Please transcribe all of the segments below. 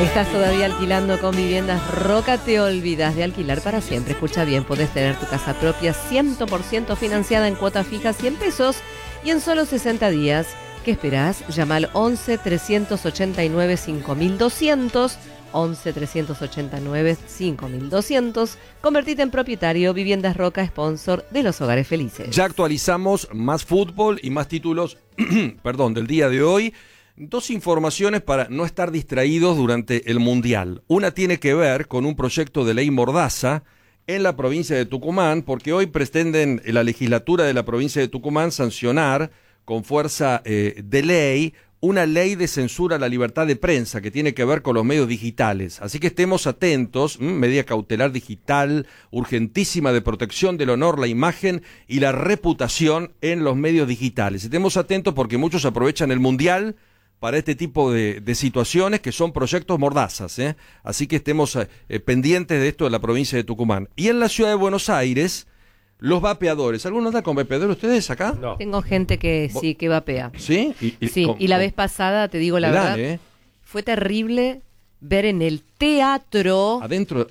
¿Estás todavía alquilando con Viviendas Roca? Te olvidas de alquilar para siempre. Escucha bien, podés tener tu casa propia 100% financiada en cuotas fijas 100 pesos y en solo 60 días. ¿Qué esperás? Llama al 11 389 5200, 11 389 5200. Convertite en propietario. Viviendas Roca, sponsor de los hogares felices. Ya actualizamos más fútbol y más títulos del día de hoy. Dos informaciones para no estar distraídos durante el Mundial. Una tiene que ver con un proyecto de ley mordaza en la provincia de Tucumán, porque hoy pretenden la legislatura de la provincia de Tucumán sancionar con fuerza de ley una ley de censura a la libertad de prensa que tiene que ver con los medios digitales. Así que estemos atentos, medida cautelar digital, urgentísima de protección del honor, la imagen y la reputación en los medios digitales. Estemos atentos porque muchos aprovechan el Mundial para este tipo de situaciones que son proyectos mordazas, ¿eh? Así que estemos pendientes de esto de la provincia de Tucumán. Y en la ciudad de Buenos Aires, los vapeadores. ¿Algunos andan con vapeadores ustedes acá? No. Tengo gente que sí, que vapea. ¿Sí? Y la vez pasada, te digo la verdad, fue terrible ver en el teatro adentro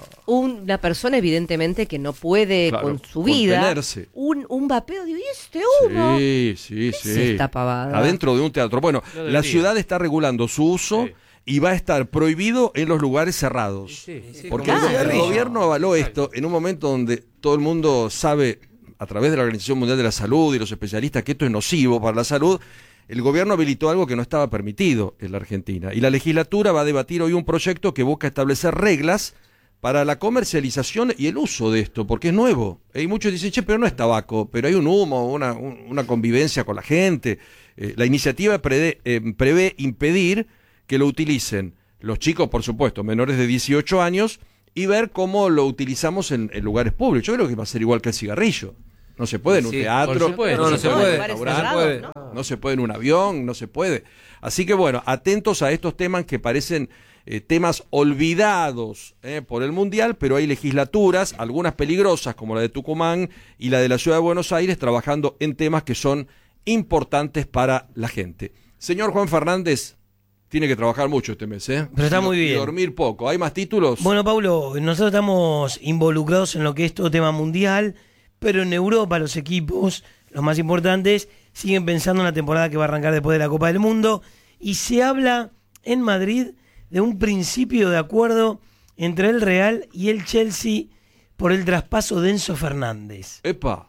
una persona evidentemente que no puede con su vida un vapeo. Digo, ¿y este humo? Sí. ¿Qué es esta pavada? Adentro de un teatro. Bueno, la ciudad está regulando su uso y va a estar prohibido en los lugares cerrados. Porque el gobierno avaló esto en un momento donde todo el mundo sabe, a través de la Organización Mundial de la Salud y los especialistas, que esto es nocivo para la salud. El gobierno habilitó algo que no estaba permitido en la Argentina. Y la legislatura va a debatir hoy un proyecto que busca establecer reglas para la comercialización y el uso de esto, porque es nuevo. Y muchos dicen, pero no es tabaco, pero hay un humo, una convivencia con la gente. La iniciativa prevé impedir que lo utilicen los chicos, por supuesto, menores de 18 años, y ver cómo lo utilizamos en lugares públicos. Yo creo que va a ser igual que el cigarrillo. No se puede en un teatro, no se puede, no se puede en un avión, no se puede. Así que bueno, atentos a estos temas que parecen temas olvidados por el Mundial, pero hay legislaturas, algunas peligrosas como la de Tucumán y la de la Ciudad de Buenos Aires, trabajando en temas que son importantes para la gente. Señor Juan Fernández, tiene que trabajar mucho este mes, Pero está muy bien. Y dormir poco. ¿Hay más títulos? Bueno, Paulo, nosotros estamos involucrados en lo que es todo tema mundial, pero en Europa los equipos, los más importantes, siguen pensando en la temporada que va a arrancar después de la Copa del Mundo, y se habla en Madrid de un principio de acuerdo entre el Real y el Chelsea por el traspaso de Enzo Fernández. ¡Epa!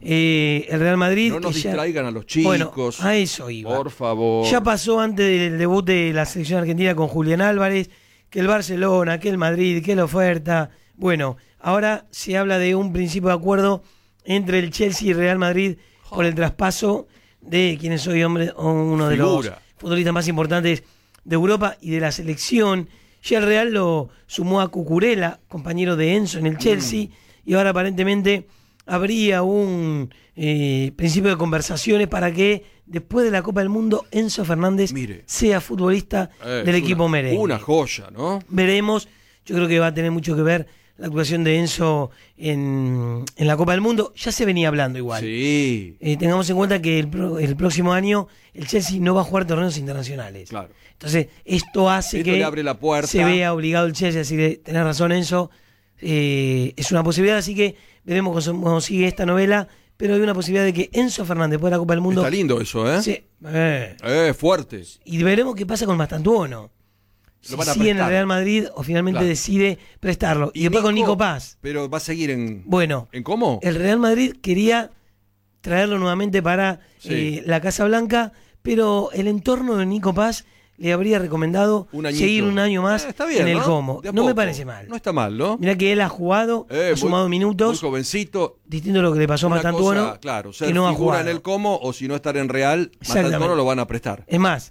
El Real Madrid... No nos distraigan a los chicos. Bueno, a eso iba. Por favor. Ya pasó antes del debut de la selección argentina con Julián Álvarez, que el Barcelona, que el Madrid, que la oferta... Bueno, ahora se habla de un principio de acuerdo entre el Chelsea y Real Madrid por el traspaso de quien es hoy uno de los futbolistas más importantes de Europa y de la selección. Ya el Real lo sumó a Cucurella, compañero de Enzo en el Chelsea, y ahora aparentemente habría un principio de conversaciones para que después de la Copa del Mundo Enzo Fernández sea futbolista del equipo merengue. Una joya, ¿no? Veremos, yo creo que va a tener mucho que ver la actuación de Enzo en la Copa del Mundo. Ya se venía hablando igual. Sí. Tengamos en cuenta que el próximo año el Chelsea no va a jugar torneos internacionales. Claro. Entonces, esto hace que le abre la puerta. Se vea obligado el Chelsea a decir, tenés razón Enzo, es una posibilidad, así que veremos cómo sigue esta novela, pero hay una posibilidad de que Enzo Fernández después de la Copa del Mundo... Está lindo eso, ¿eh? Sí. Fuerte. Y veremos qué pasa con Mastantuono. Si en el Real Madrid o finalmente decide prestarlo. Y después con Nico Paz. Pero va a seguir en... Bueno. ¿En cómo? El Real Madrid quería traerlo nuevamente para la Casa Blanca, pero el entorno de Nico Paz le habría recomendado seguir un año más en el Como. No me parece mal. No está mal, ¿no? Mirá que él ha jugado, ha sumado minutos. Muy jovencito. Distinto a lo que le pasó a Mastantuono. Claro, que no ha jugado en el Como, o si no estar en Real, Mastantuono lo van a prestar. Es más,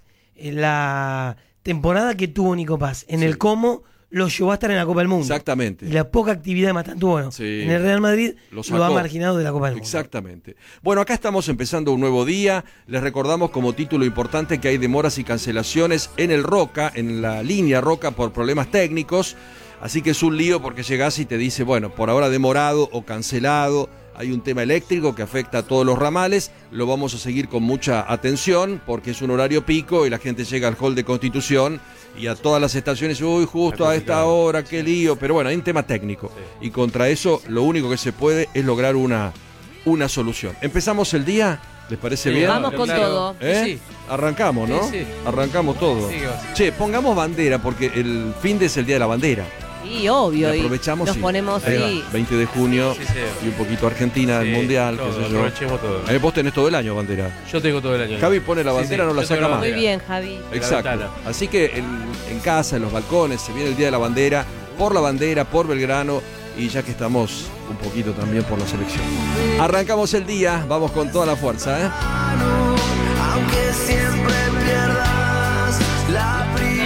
la temporada que tuvo Nico Paz en el Como lo llevó a estar en la Copa del Mundo. Exactamente. Y la poca actividad de Mastantuono en el Real Madrid lo ha marginado de la Copa del Mundo. Exactamente. Bueno, acá estamos empezando un nuevo día. Les recordamos como título importante que hay demoras y cancelaciones en el Roca, en la línea Roca por problemas técnicos. Así que es un lío porque llegás y te dice, bueno, por ahora demorado o cancelado. Hay un tema eléctrico que afecta a todos los ramales, lo vamos a seguir con mucha atención porque es un horario pico y la gente llega al hall de Constitución y a todas las estaciones, uy, justo a esta hora, qué lío. Pero bueno, hay un tema técnico. Sí. Y contra eso, lo único que se puede es lograr una solución. ¿Empezamos el día? ¿Les parece bien? Vamos con todo. Sí. Arrancamos, ¿no? Sí. Arrancamos todo. Sí, che, pongamos bandera, porque el fin de es el Día de la Bandera. Sí, obvio. Y aprovechamos nos ponemos 20 de junio y un poquito Argentina, el Mundial, todo, qué sé yo. Aprovechemos todo. Vos tenés todo el año bandera. Yo tengo todo el año. Javi pone la bandera, no la saca más. Muy bien, Javi. Exacto. Así que en casa, en los balcones, se viene el Día de la Bandera, por Belgrano, y ya que estamos un poquito también por la selección. Arrancamos el día, vamos con toda la fuerza, ¿eh? Aunque siempre pierdas la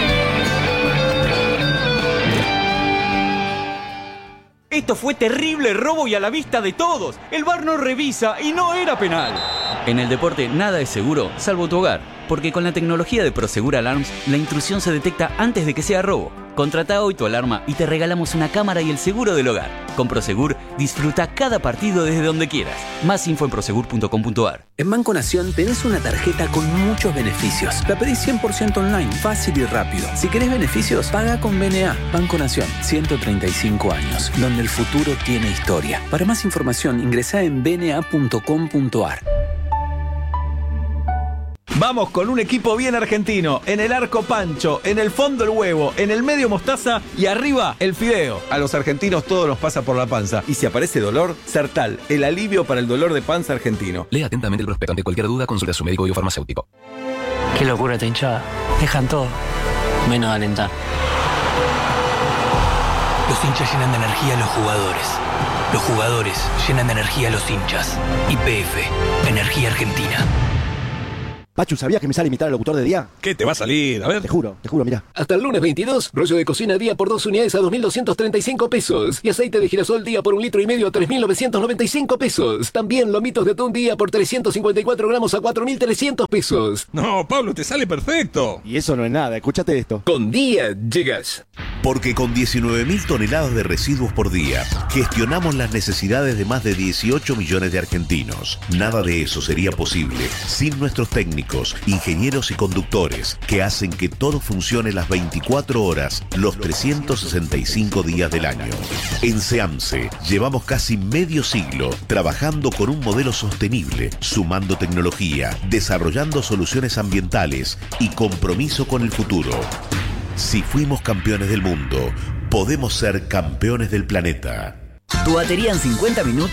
Esto fue terrible robo y a la vista de todos. El VAR no revisa y no era penal. En el deporte nada es seguro, salvo tu hogar. Porque con la tecnología de Prosegur Alarms, la intrusión se detecta antes de que sea robo. Contrata hoy tu alarma y te regalamos una cámara y el seguro del hogar. Con Prosegur, disfruta cada partido desde donde quieras. Más info en prosegur.com.ar. En Banco Nación tenés una tarjeta con muchos beneficios. La pedís 100% online, fácil y rápido. Si querés beneficios, paga con BNA. Banco Nación, 135 años, donde el futuro tiene historia. Para más información, ingresá en bna.com.ar. Vamos con un equipo bien argentino. En el arco Pancho, en el fondo el huevo, en el medio mostaza y arriba el fideo. A los argentinos todo nos pasa por la panza. Y si aparece dolor, Sertal, el alivio para el dolor de panza argentino. Lea atentamente el prospecto. Ante cualquier duda, consulta a su médico y o farmacéutico. Qué locura esta hinchada. Dejan todo, menos alentar. Los hinchas llenan de energía a los jugadores. Los jugadores llenan de energía a los hinchas. YPF, Energía Argentina. Pachu, ¿sabías que me sale imitar al locutor de Día? ¿Qué te va a salir? A ver. Te juro, mirá. Hasta el lunes 22, rollo de cocina Día por 2 unidades a 2.235 pesos. Y aceite de girasol Día por 1,5 litros a 3.995 pesos. También lomitos de atún Día por 354 gramos a 4.300 pesos. No, Pablo, te sale perfecto. Y eso no es nada, escúchate esto. Con Día llegas. Porque con 19.000 toneladas de residuos por día, gestionamos las necesidades de más de 18 millones de argentinos. Nada de eso sería posible sin nuestros técnicos, ingenieros y conductores, que hacen que todo funcione las 24 horas, los 365 días del año. En SEAMSE llevamos casi medio siglo trabajando con un modelo sostenible, sumando tecnología, desarrollando soluciones ambientales y compromiso con el futuro. Si fuimos campeones del mundo, podemos ser campeones del planeta. Tu batería en 50 minutos